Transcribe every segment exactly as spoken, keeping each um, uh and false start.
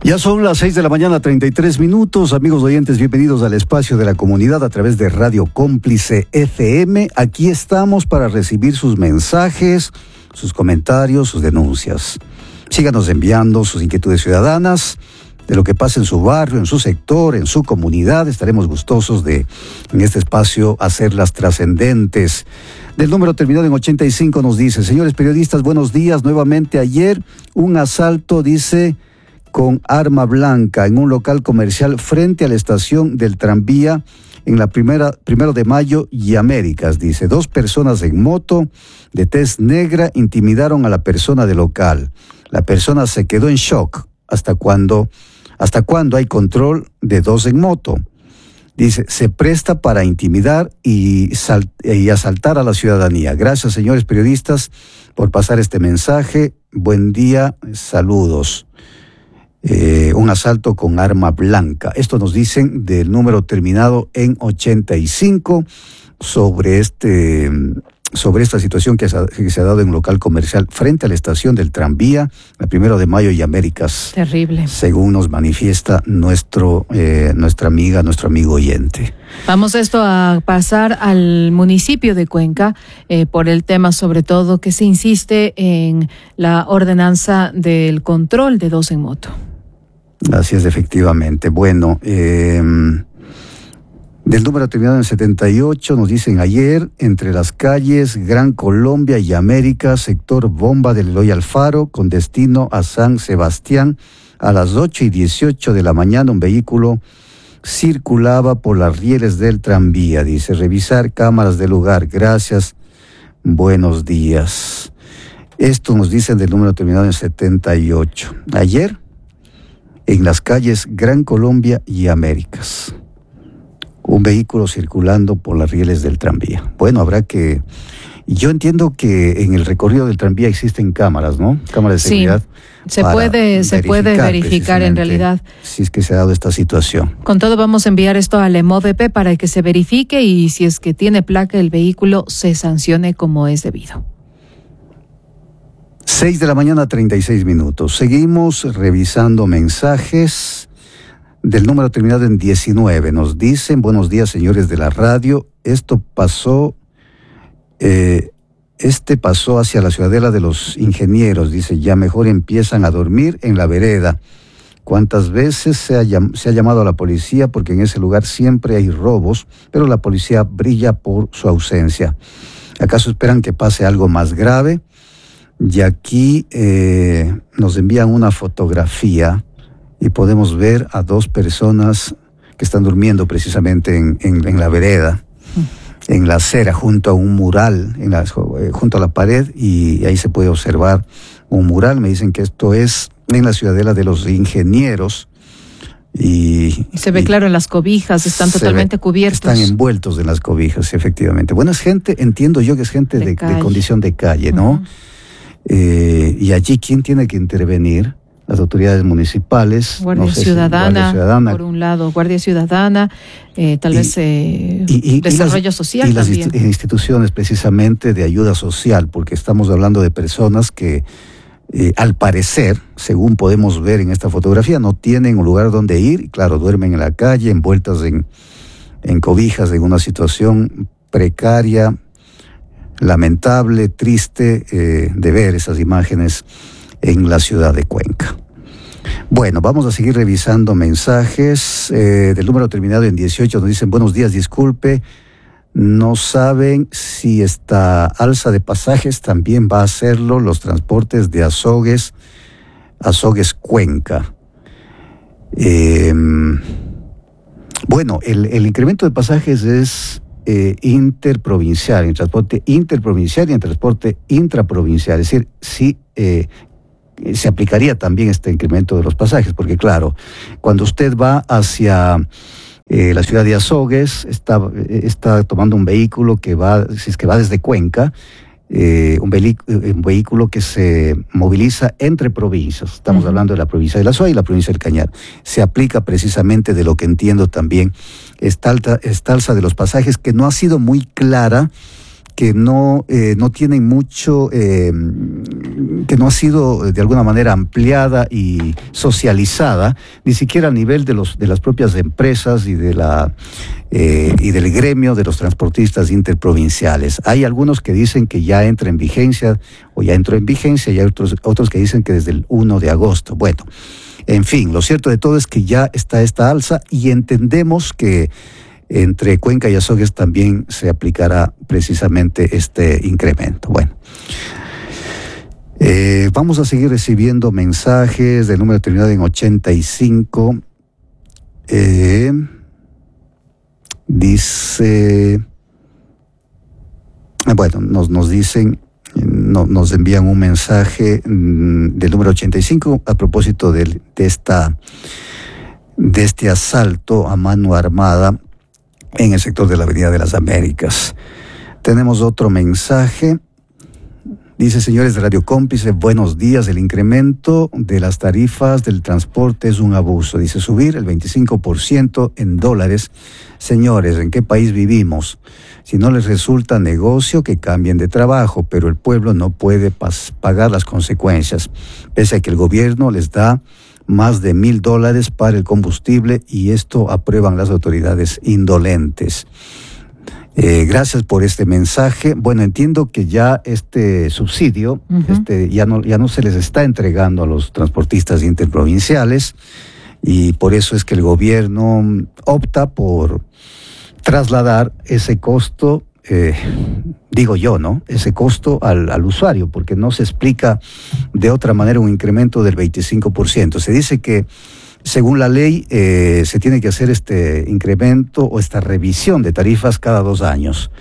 Ya son las seis de la mañana, treinta y tres minutos. Amigos oyentes, bienvenidos al espacio de la comunidad a través de Radio Cómplice F M. Aquí estamos para recibir sus mensajes, sus comentarios, sus denuncias. Síganos enviando sus inquietudes ciudadanas de lo que pasa en su barrio, en su sector, en su comunidad. Estaremos gustosos de, en este espacio, hacerlas trascendentes. Del número terminado en ochenta y cinco nos dice: señores periodistas, buenos días. Nuevamente ayer un asalto, dice, con arma blanca en un local comercial frente a la estación del tranvía en la primera, primero de mayo y Américas, dice. Dos personas en moto de tez negra intimidaron a la persona del local. La persona se quedó en shock. ¿Hasta cuándo? ¿Hasta cuándo hay control de dos en moto? Dice, se presta para intimidar y, sal, y asaltar a la ciudadanía. Gracias, señores periodistas, por pasar este mensaje. Buen día, saludos. Eh, un asalto con arma blanca. Esto nos dicen del número terminado en ochenta y cinco sobre este sobre esta situación que, ha, que se ha dado en un local comercial frente a la estación del tranvía, el primero de mayo y Américas. Terrible. Según nos manifiesta nuestro eh, nuestra amiga, nuestro amigo oyente. Vamos esto a pasar al municipio de Cuenca eh, por el tema sobre todo que se insiste en la ordenanza del control de dos en moto. Así es, efectivamente. Bueno, eh, del número terminado en setenta y ocho nos dicen ayer, entre las calles Gran Colombia y América, sector Bomba del Eloy Alfaro, con destino a San Sebastián, a las ocho y dieciocho de la mañana, un vehículo circulaba por las rieles del tranvía. Dice, revisar cámaras del lugar. Gracias, buenos días. Esto nos dicen del número terminado en setenta y ocho. Ayer, en las calles Gran Colombia y Américas, un vehículo circulando por las rieles del tranvía. Bueno, habrá que... Yo entiendo que en el recorrido del tranvía existen cámaras, ¿no? Cámaras de seguridad. Sí, se puede, se puede verificar en realidad. Si es que se ha dado esta situación. Con todo vamos a enviar esto al EMOVP para que se verifique y si es que tiene placa el vehículo se sancione como es debido. seis de la mañana, treinta y seis minutos. Seguimos revisando mensajes del número terminado en diecinueve. Nos dicen, buenos días, señores de la radio. Esto pasó, eh, este pasó hacia la Ciudadela de los Ingenieros. Dice, ya mejor empiezan a dormir en la vereda. ¿Cuántas veces se ha, se ha llamado a la policía? Porque en ese lugar siempre hay robos, pero la policía brilla por su ausencia. ¿Acaso esperan que pase algo más grave? Y aquí eh, nos envían una fotografía y podemos ver a dos personas que están durmiendo precisamente en, en, en la vereda, en la acera, junto a un mural, en la, eh, junto a la pared, y ahí se puede observar un mural. Me dicen que esto es en la Ciudadela de los Ingenieros. Y, y se ve y claro en las cobijas, están totalmente ve, cubiertos. Están envueltos en las cobijas, efectivamente. Bueno, es gente, entiendo yo que es gente de, de, de condición de calle, ¿no? Uh-huh. Eh, y allí, ¿quién tiene que intervenir? Las autoridades municipales. Guardia, no sé Ciudadana, si Guardia Ciudadana, por un lado, Guardia Ciudadana, eh, tal y, vez eh, y, y, desarrollo y las, social y también. las instituciones precisamente de ayuda social, porque estamos hablando de personas que, eh, al parecer, según podemos ver en esta fotografía, no tienen un lugar donde ir, y claro, duermen en la calle, envueltas en, en cobijas, en una situación precaria, lamentable, triste eh, de ver esas imágenes en la ciudad de Cuenca. Bueno, vamos a seguir revisando mensajes eh, del número terminado en dieciocho. Nos dicen, buenos días, disculpe, no saben si esta alza de pasajes también va a hacerlo los transportes de Azogues, Azogues Cuenca. Eh, bueno, el, el incremento de pasajes es Eh, interprovincial, en transporte interprovincial y en transporte intraprovincial. Es decir, sí eh, se aplicaría también este incremento de los pasajes, porque claro, cuando usted va hacia eh, la ciudad de Azogues, está, está tomando un vehículo que va, si es que va desde Cuenca, eh, un, un vehículo que se moviliza entre provincias. Estamos uh-huh. hablando de la provincia de La Suay y la provincia del Cañar. Se aplica precisamente, de lo que entiendo también, esta, alta, esta alza de los pasajes, que no ha sido muy clara que no, eh, no tienen mucho, eh, que no ha sido de alguna manera ampliada y socializada, ni siquiera a nivel de los de las propias empresas y de la eh, y del gremio de los transportistas interprovinciales. Hay algunos que dicen que ya entra en vigencia o ya entró en vigencia y hay otros, otros que dicen que desde el primero de agosto. Bueno, en fin, lo cierto de todo es que ya está esta alza y entendemos que entre Cuenca y Azogues también se aplicará precisamente este incremento. Bueno, eh, vamos a seguir recibiendo mensajes del número terminado en ochenta y cinco. Eh, dice, bueno, nos, nos dicen, no, nos envían un mensaje mmm, del número ochenta y cinco a propósito de, de, esta, de este asalto a mano armada en el sector de la Avenida de las Américas. Tenemos otro mensaje. Dice: señores de Radio Cómplice, buenos días. El incremento de las tarifas del transporte es un abuso. Dice: subir el veinticinco por ciento en dólares. Señores, ¿en qué país vivimos? Si no les resulta negocio, que cambien de trabajo, pero el pueblo no puede pas- pagar las consecuencias, pese a que el gobierno les da más de mil dólares para el combustible y esto aprueban las autoridades indolentes. Eh, gracias por este mensaje. Bueno, entiendo que ya este subsidio uh-huh. este, ya, no, ya no se les está entregando a los transportistas interprovinciales y por eso es que el gobierno opta por trasladar ese costo, eh, digo yo, ¿no? Ese costo al, al usuario, porque no se explica de otra manera un incremento del veinticinco por ciento. Se dice que según la ley eh, se tiene que hacer este incremento o esta revisión de tarifas cada dos años.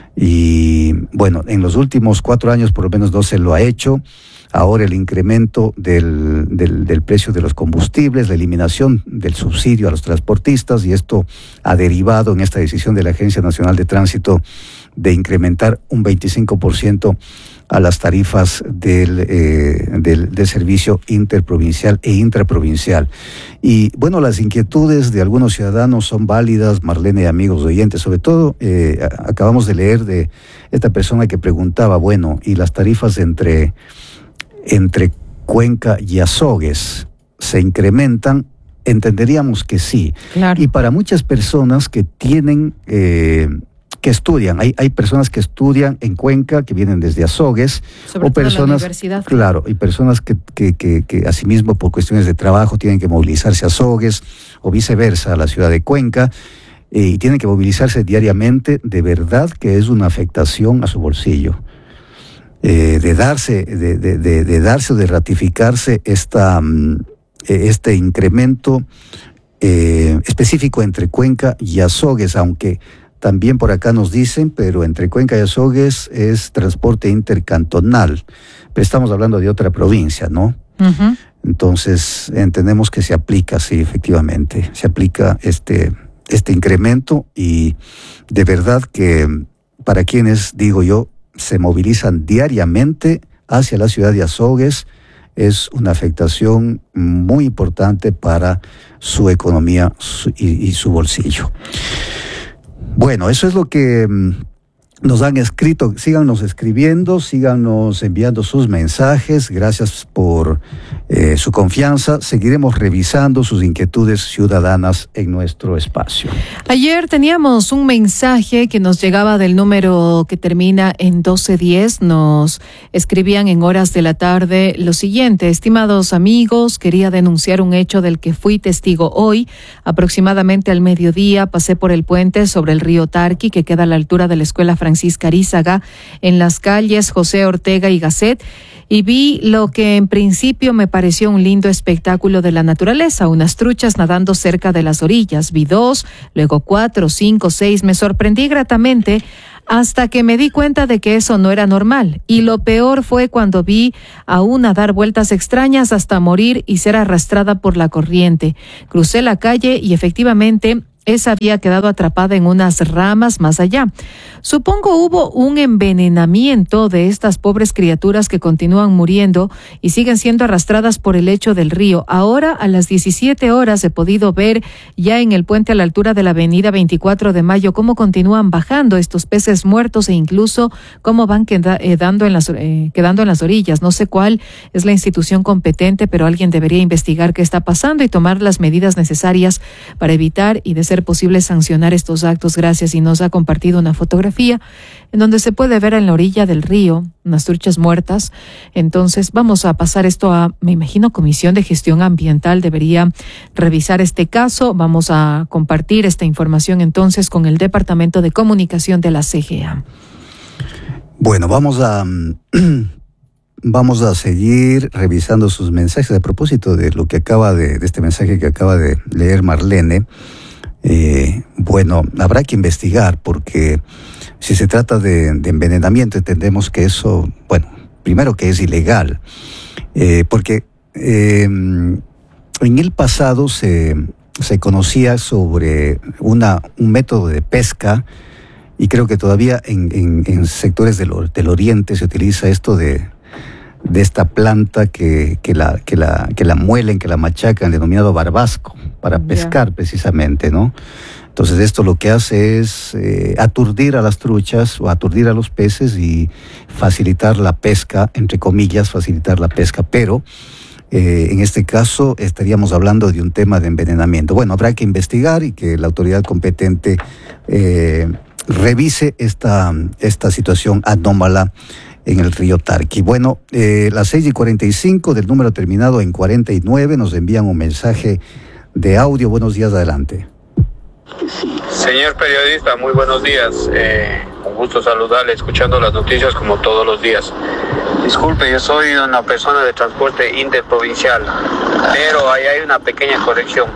Y bueno, en los últimos cuatro años por lo menos no se lo ha hecho. Ahora el incremento del, del, del precio de los combustibles, la eliminación del subsidio a los transportistas, y esto ha derivado en esta decisión de la Agencia Nacional de Tránsito de incrementar un veinticinco por ciento a las tarifas del, eh, del, del servicio interprovincial e intraprovincial. Y bueno, las inquietudes de algunos ciudadanos son válidas, Marlene y amigos oyentes. Sobre todo, eh, acabamos de leer de esta persona que preguntaba, bueno, ¿y las tarifas entre... entre Cuenca y Azogues se incrementan? Entenderíamos que sí. Claro. Y para muchas personas que tienen, eh, que estudian, hay, hay personas que estudian en Cuenca, que vienen desde Azogues, sobre o personas, la universidad. Claro, y personas que, que, que, que asimismo por cuestiones de trabajo tienen que movilizarse a Azogues o viceversa a la ciudad de Cuenca, eh, y tienen que movilizarse diariamente. De verdad que es una afectación a su bolsillo. Eh, de darse, de, de, de, de darse o de ratificarse esta, um, este incremento eh, específico entre Cuenca y Azogues, aunque también por acá nos dicen, pero entre Cuenca y Azogues es transporte intercantonal, pero estamos hablando de otra provincia, ¿no? Uh-huh. Entonces entendemos que se aplica, sí, efectivamente, se aplica este, este incremento y de verdad que para quienes, digo yo, se movilizan diariamente hacia la ciudad de Azogues, es una afectación muy importante para su economía y, y su bolsillo. Bueno, eso es lo que nos han escrito. Síganos escribiendo, síganos enviando sus mensajes. Gracias por eh, su confianza. Seguiremos revisando sus inquietudes ciudadanas en nuestro espacio. Ayer teníamos un mensaje que nos llegaba del número que termina en doce diez. Nos escribían en horas de la tarde lo siguiente: estimados amigos, quería denunciar un hecho del que fui testigo hoy. Aproximadamente al mediodía pasé por el puente sobre el río Tarqui, que queda a la altura de la Escuela Francisca Arízaga, en las calles José Ortega y Gasset, y vi lo que en principio me pareció un lindo espectáculo de la naturaleza, unas truchas nadando cerca de las orillas. Vi dos, luego cuatro, cinco, seis. Me sorprendí gratamente hasta que me di cuenta de que eso no era normal. Y lo peor fue cuando vi a una dar vueltas extrañas hasta morir y ser arrastrada por la corriente. Crucé la calle y efectivamente esa había quedado atrapada en unas ramas más allá. Supongo hubo un envenenamiento de estas pobres criaturas que continúan muriendo y siguen siendo arrastradas por el lecho del río. Ahora, a las diecisiete horas, he podido ver ya en el puente a la altura de la avenida veinticuatro de mayo cómo continúan bajando estos peces muertos e incluso cómo van queda, eh, dando en las, eh, quedando en las orillas. No sé cuál es la institución competente, pero alguien debería investigar qué está pasando y tomar las medidas necesarias para evitar y, de ser posible, sancionar estos actos. Gracias. Y nos ha compartido una fotografía en donde se puede ver en la orilla del río unas truchas muertas. Entonces vamos a pasar esto a, me imagino, Comisión de Gestión Ambiental debería revisar este caso. Vamos a compartir esta información entonces con el Departamento de Comunicación de la C G A. Bueno, vamos a vamos a seguir revisando sus mensajes. A propósito de lo que acaba de, de este mensaje que acaba de leer Marlene, eh, bueno, habrá que investigar, porque si se trata de, de envenenamiento, entendemos que eso, bueno, primero que es ilegal, eh, porque eh, en el pasado se, se conocía sobre una, un método de pesca, y creo que todavía en, en, en sectores del, del oriente se utiliza esto de, de esta planta que, que, la, que, la, que la muelen, que la machacan, denominado barbasco, para pescar, yeah, precisamente, ¿no? Entonces esto lo que hace es eh, aturdir a las truchas o aturdir a los peces y facilitar la pesca, entre comillas, facilitar la pesca, pero eh, en este caso estaríamos hablando de un tema de envenenamiento. Bueno, habrá que investigar y que la autoridad competente eh, revise esta, esta situación anómala en el río Tarqui. Bueno, eh, las seis y cuarenta y cinco del número terminado en cuarenta y nueve nos envían un mensaje de audio. Buenos días, adelante. Señor periodista, muy buenos días. Eh, un gusto saludarle, escuchando las noticias como todos los días. Disculpe, yo soy una persona de transporte interprovincial, pero ahí hay una pequeña corrección.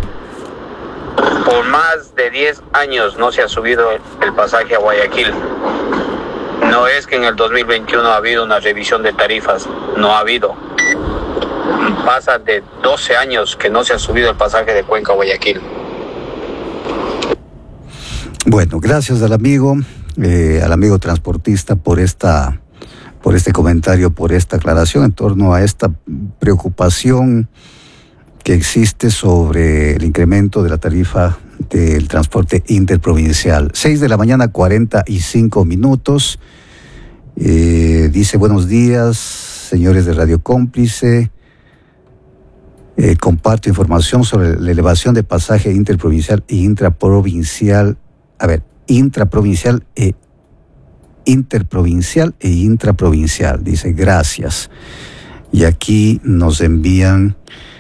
Por más de diez años no se ha subido el pasaje a Guayaquil. No es que en el dos mil veintiuno ha habido una revisión de tarifas, no ha habido. Pasa de doce años que no se ha subido el pasaje de Cuenca a Guayaquil. Bueno, gracias al amigo, eh, al amigo transportista por esta, por este comentario, por esta aclaración en torno a esta preocupación que existe sobre el incremento de la tarifa del transporte interprovincial. Seis de la mañana, cuarenta y cinco minutos. Eh, dice, buenos días, señores de Radio Cómplice. Eh, comparto información sobre la elevación de pasaje interprovincial e intraprovincial. A ver, intraprovincial e interprovincial e intraprovincial. Dice, gracias. Y aquí nos envían,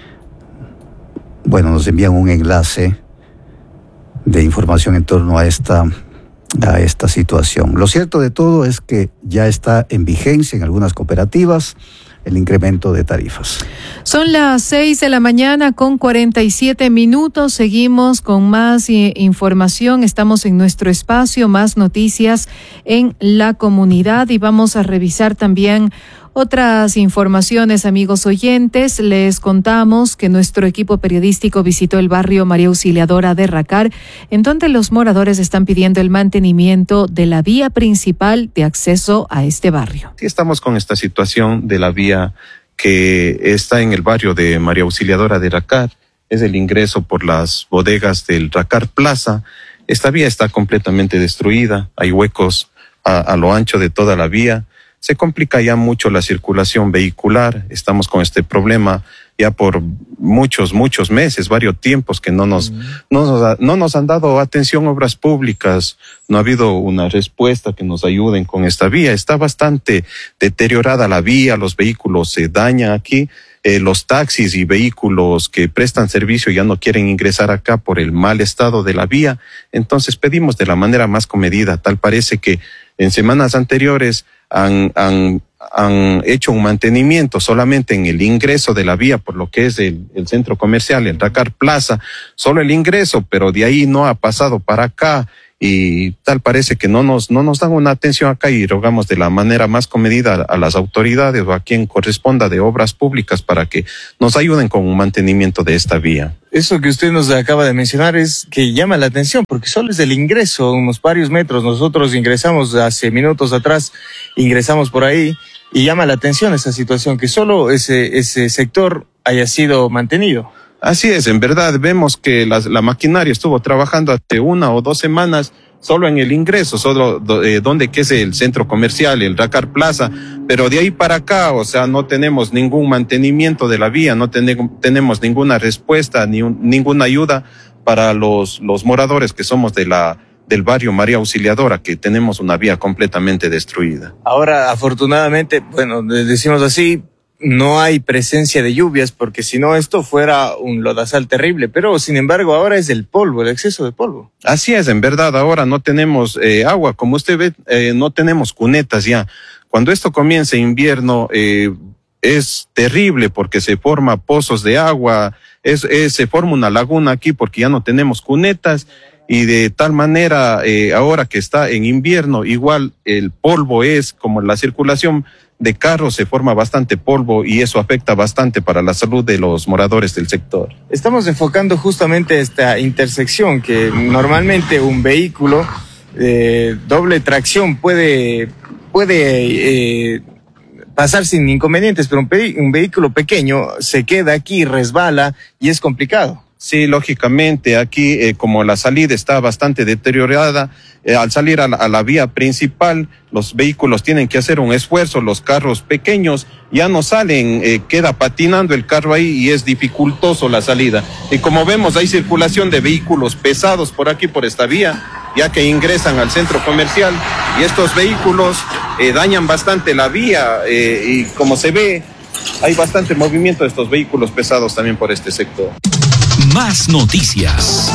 bueno, nos envían un enlace de información en torno a esta, a esta situación. Lo cierto de todo es que ya está en vigencia en algunas cooperativas el incremento de tarifas. Son las seis de la mañana con cuarenta y siete minutos. Seguimos con más eh, información. Estamos en nuestro espacio, más noticias en la comunidad, y vamos a revisar también otras informaciones, amigos oyentes. Les contamos que nuestro equipo periodístico visitó el barrio María Auxiliadora de Racar, en donde los moradores están pidiendo el mantenimiento de la vía principal de acceso a este barrio. Sí, estamos con esta situación de la vía que está en el barrio de María Auxiliadora de Racar. Es el ingreso por las bodegas del Racar Plaza. Esta vía está completamente destruida. Hay huecos a, a lo ancho de toda la vía. Se complica ya mucho la circulación vehicular. Estamos con este problema ya por muchos, muchos meses, varios tiempos que no nos, mm. no nos, no nos han dado atención obras públicas. No ha habido una respuesta que nos ayuden con esta vía. Está bastante deteriorada la vía, los vehículos se dañan aquí. Eh, los taxis y vehículos que prestan servicio ya no quieren ingresar acá por el mal estado de la vía. Entonces pedimos de la manera más comedida. Tal parece que en semanas anteriores han, han, han hecho un mantenimiento solamente en el ingreso de la vía por lo que es el, el centro comercial, el Racar Plaza, solo el ingreso, pero de ahí no ha pasado para acá. y tal parece que no nos, no nos dan una atención acá, y rogamos de la manera más comedida a las autoridades o a quien corresponda de obras públicas para que nos ayuden con un mantenimiento de esta vía. Eso que usted nos acaba de mencionar es que llama la atención, porque solo es el ingreso, unos varios metros. Nosotros ingresamos hace minutos atrás, ingresamos por ahí, y llama la atención esa situación, que solo ese, ese sector haya sido mantenido. Así es, en verdad vemos que la, la maquinaria estuvo trabajando hace una o dos semanas solo en el ingreso, solo eh, donde que es el centro comercial, el Dakar Plaza, pero de ahí para acá, o sea, no tenemos ningún mantenimiento de la vía, no ten, tenemos ninguna respuesta, ni un, ninguna ayuda para los, los moradores que somos de la, del barrio María Auxiliadora, que tenemos una vía completamente destruida. Ahora, afortunadamente, bueno, decimos así, no hay presencia de lluvias, porque si no esto fuera un lodazal terrible, pero sin embargo ahora es el polvo, el exceso de polvo. Así es, en verdad ahora no tenemos eh, agua, como usted ve, eh, no tenemos cunetas ya. Cuando esto comienza invierno eh, es terrible porque se forma pozos de agua, es, es, se forma una laguna aquí porque ya no tenemos cunetas, y de tal manera eh, ahora que está en invierno igual el polvo es como la circulación de carros, se forma bastante polvo y eso afecta bastante para la salud de los moradores del sector. Estamos enfocando justamente esta intersección que normalmente un vehículo de doble tracción puede, puede eh, pasar sin inconvenientes, pero un, un vehículo pequeño se queda aquí, resbala y es complicado. Sí, lógicamente, aquí eh, como la salida está bastante deteriorada, eh, al salir a la, a la vía principal, los vehículos tienen que hacer un esfuerzo, los carros pequeños ya no salen, eh, queda patinando el carro ahí y es dificultoso la salida. Y como vemos, hay circulación de vehículos pesados por aquí, por esta vía, ya que ingresan al centro comercial, y estos vehículos eh, dañan bastante la vía, eh, y como se ve, hay bastante movimiento de estos vehículos pesados también por este sector. Más noticias.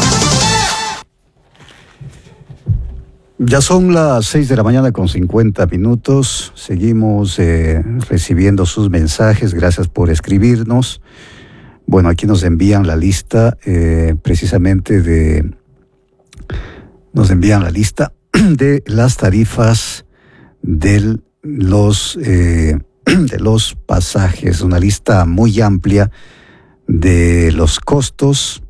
Ya son las seis de la mañana con cincuenta minutos. Seguimos eh, recibiendo sus mensajes. Gracias por escribirnos. Bueno, aquí nos envían la lista eh, precisamente de... Nos envían la lista de las tarifas de los, eh, de los pasajes. Una lista muy amplia de los costos.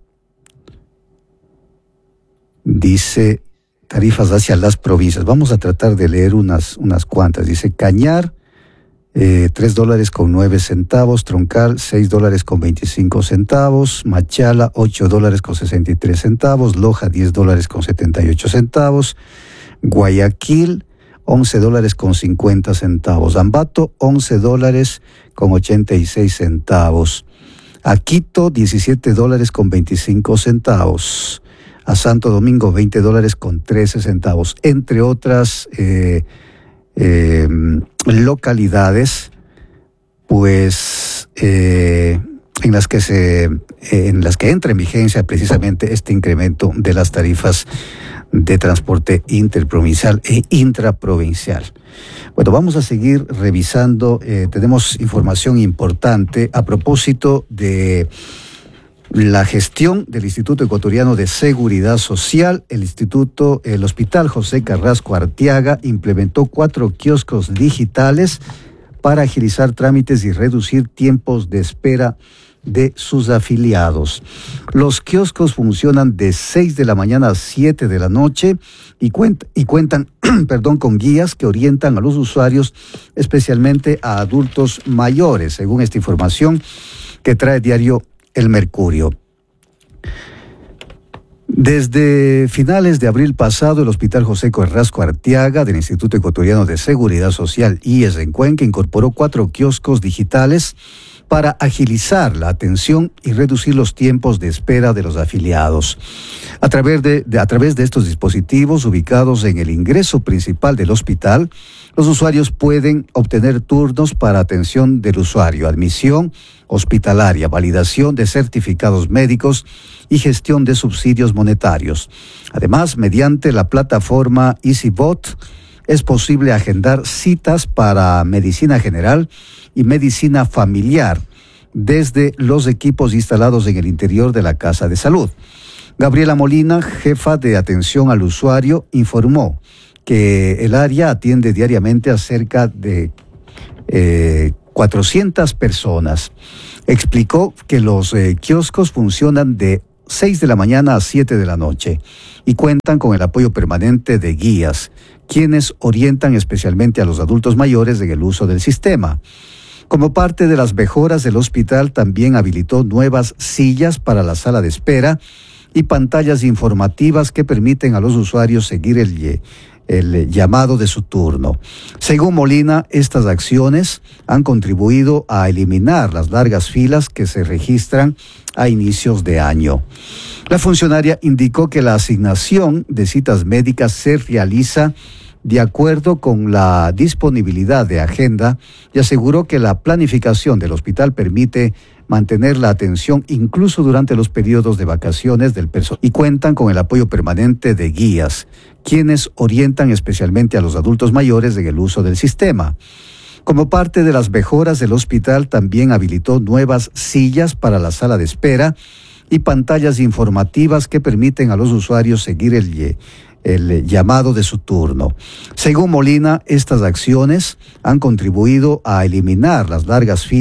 Dice tarifas hacia las provincias. Vamos a tratar de leer unas, unas cuantas. Dice Cañar, eh, tres dólares con nueve centavos. Troncal, seis dólares con veinticinco centavos. Machala, ocho dólares con sesenta y tres centavos. Loja, diez dólares con setenta y ocho centavos. Guayaquil, once dólares con cincuenta centavos. Ambato, once dólares con ochenta y seis centavos. A Quito, diecisiete dólares con veinticinco centavos. A Santo Domingo, veinte dólares con trece centavos. Entre otras eh, eh, localidades, pues eh, en las que se, eh, en las que entra en vigencia precisamente este incremento de las tarifas de transporte interprovincial e intraprovincial. Bueno, vamos a seguir revisando. Eh, tenemos información importante a propósito de la gestión del Instituto Ecuatoriano de Seguridad Social. El Instituto, el Hospital José Carrasco Arteaga implementó cuatro kioscos digitales para agilizar trámites y reducir tiempos de espera de sus afiliados. Los kioscos funcionan de seis de la mañana a siete de la noche y, cuent y cuentan perdón, con guías que orientan a los usuarios, especialmente a adultos mayores, según esta información que trae diario El Mercurio. Desde finales de abril pasado, el Hospital José Carrasco Arteaga del Instituto Ecuatoriano de Seguridad Social, I E S en Cuenca, incorporó cuatro kioscos digitales para agilizar la atención y reducir los tiempos de espera de los afiliados. A través de, de, a través de estos dispositivos ubicados en el ingreso principal del hospital, los usuarios pueden obtener turnos para atención del usuario, admisión hospitalaria, validación de certificados médicos y gestión de subsidios monetarios. Además, mediante la plataforma EasyBot, es posible agendar citas para medicina general y medicina familiar desde los equipos instalados en el interior de la Casa de Salud. Gabriela Molina, jefa de atención al usuario, informó que el área atiende diariamente a cerca de eh, cuatrocientas personas. Explicó que los eh, kioscos funcionan de seis de la mañana a siete de la noche y cuentan con el apoyo permanente de guías, quienes orientan especialmente a los adultos mayores en el uso del sistema. Como parte de las mejoras del hospital, también habilitó nuevas sillas para la sala de espera y pantallas informativas que permiten a los usuarios seguir el, el llamado de su turno. Según Molina, estas acciones han contribuido a eliminar las largas filas que se registran a inicios de año. La funcionaria indicó que la asignación de citas médicas se realiza de acuerdo con la disponibilidad de agenda y aseguró que la planificación del hospital permite mantener la atención incluso durante los periodos de vacaciones del personal y cuentan con el apoyo permanente de guías, quienes orientan especialmente a los adultos mayores en el uso del sistema. Como parte de las mejoras del hospital, también habilitó nuevas sillas para la sala de espera y pantallas informativas que permiten a los usuarios seguir el el llamado de su turno. Según Molina, estas acciones han contribuido a eliminar las largas filas